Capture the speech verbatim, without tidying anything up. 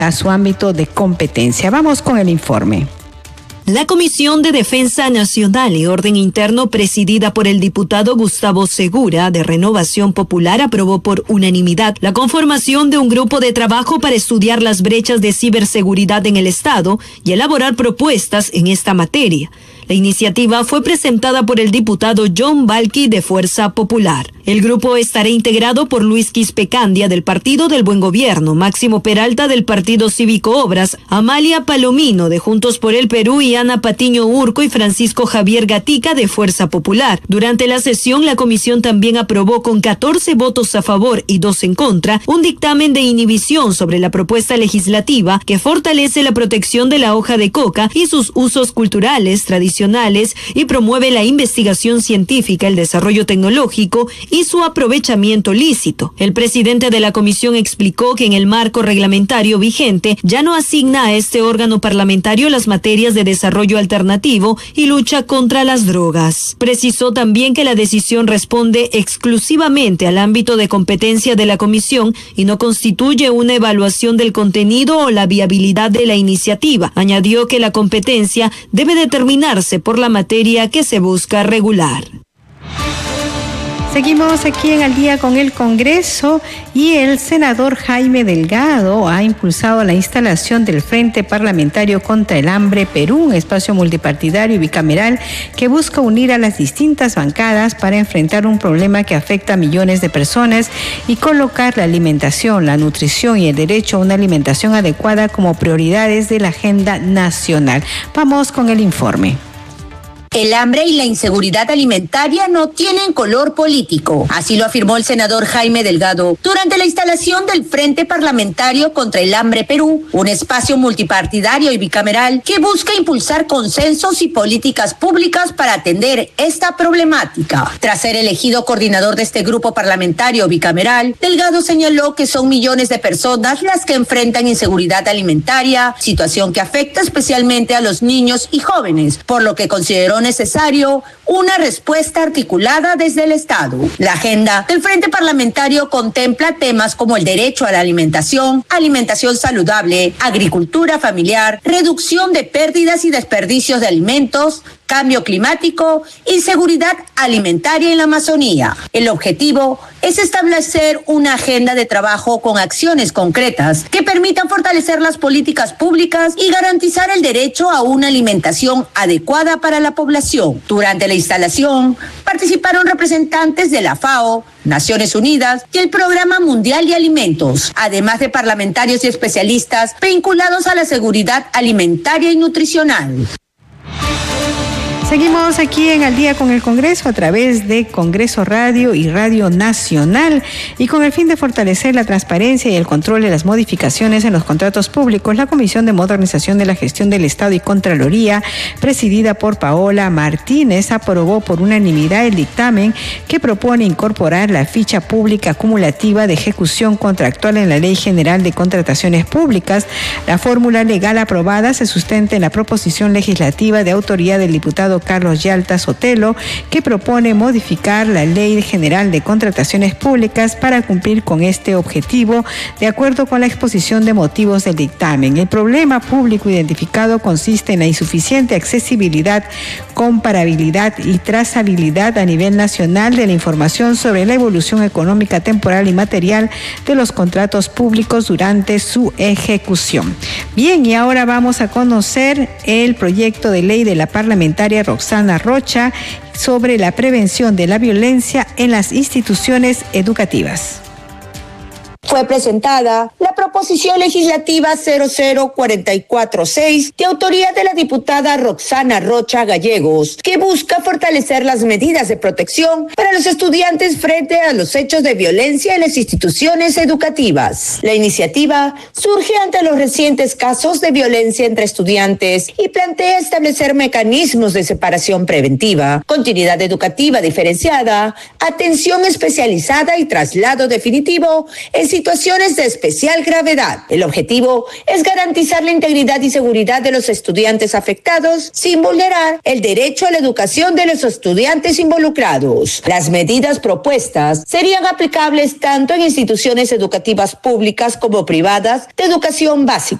a su ámbito de competencia. Vamos con el informe. La Comisión de Defensa Nacional y Orden Interno, presidida por el diputado Gustavo Segura, de Renovación Popular, aprobó por unanimidad la conformación de un grupo de trabajo para estudiar las brechas de ciberseguridad en el Estado y elaborar propuestas en esta materia. La iniciativa fue presentada por el diputado John Balki de Fuerza Popular. El grupo estará integrado por Luis Quispecandia del Partido del Buen Gobierno, Máximo Peralta del Partido Cívico Obras, Amalia Palomino de Juntos por el Perú y Ana Patiño Urco y Francisco Javier Gatica de Fuerza Popular. Durante la sesión, la comisión también aprobó con catorce votos a favor y dos en contra un dictamen de inhibición sobre la propuesta legislativa que fortalece la protección de la hoja de coca y sus usos culturales, tradicionales y promueve la investigación científica, el desarrollo tecnológico y su aprovechamiento lícito. El presidente de la comisión explicó que en el marco reglamentario vigente ya no asigna a este órgano parlamentario las materias de desarrollo alternativo y lucha contra las drogas. Precisó también que la decisión responde exclusivamente al ámbito de competencia de la comisión y no constituye una evaluación del contenido o la viabilidad de la iniciativa. Añadió que la competencia debe determinarse por la materia que se busca regular. Seguimos aquí en Al Día con el Congreso y el senador Jaime Delgado ha impulsado la instalación del Frente Parlamentario contra el Hambre Perú, un espacio multipartidario y bicameral que busca unir a las distintas bancadas para enfrentar un problema que afecta a millones de personas y colocar la alimentación, la nutrición y el derecho a una alimentación adecuada como prioridades de la agenda nacional. Vamos con el informe. El hambre y la inseguridad alimentaria no tienen color político, así lo afirmó el senador Jaime Delgado durante la instalación del Frente Parlamentario contra el Hambre Perú, un espacio multipartidario y bicameral que busca impulsar consensos y políticas públicas para atender esta problemática. Tras ser elegido coordinador de este grupo parlamentario bicameral, Delgado señaló que son millones de personas las que enfrentan inseguridad alimentaria, situación que afecta especialmente a los niños y jóvenes, por lo que consideró necesario una respuesta articulada desde el Estado. La agenda del Frente Parlamentario contempla temas como el derecho a la alimentación, alimentación saludable, agricultura familiar, reducción de pérdidas y desperdicios de alimentos, cambio climático y seguridad alimentaria en la Amazonía. El objetivo es establecer una agenda de trabajo con acciones concretas que permitan fortalecer las políticas públicas y garantizar el derecho a una alimentación adecuada para la población. Durante la instalación participaron representantes de la FAO, Naciones Unidas y el Programa Mundial de Alimentos, además de parlamentarios y especialistas vinculados a la seguridad alimentaria y nutricional. Seguimos aquí en Al Día con el Congreso a través de Congreso Radio y Radio Nacional y con el fin de fortalecer la transparencia y el control de las modificaciones en los contratos públicos, la Comisión de Modernización de la Gestión del Estado y Contraloría, presidida por Paola Martínez, aprobó por unanimidad el dictamen que propone incorporar la ficha pública acumulativa de ejecución contractual en la Ley General de Contrataciones Públicas. La fórmula legal aprobada se sustenta en la proposición legislativa de autoría del diputado Carlos Yalta Sotelo, que propone modificar la Ley General de Contrataciones Públicas para cumplir con este objetivo, de acuerdo con la exposición de motivos del dictamen. El problema público identificado consiste en la insuficiente accesibilidad, comparabilidad y trazabilidad a nivel nacional de la información sobre la evolución económica temporal y material de los contratos públicos durante su ejecución. Bien, y ahora vamos a conocer el proyecto de ley de la parlamentaria Roxana Rocha sobre la prevención de la violencia en las instituciones educativas. Fue presentada la proposición legislativa cero cero cuatro cuatro seis de autoría de la diputada Roxana Rocha Gallegos, que busca fortalecer las medidas de protección para los estudiantes frente a los hechos de violencia en las instituciones educativas. La iniciativa surge ante los recientes casos de violencia entre estudiantes y plantea establecer mecanismos de separación preventiva, continuidad educativa diferenciada, atención especializada y traslado definitivo en situaciones situaciones de especial gravedad. El objetivo es garantizar la integridad y seguridad de los estudiantes afectados sin vulnerar el derecho a la educación de los estudiantes involucrados. Las medidas propuestas serían aplicables tanto en instituciones educativas públicas como privadas de educación básica.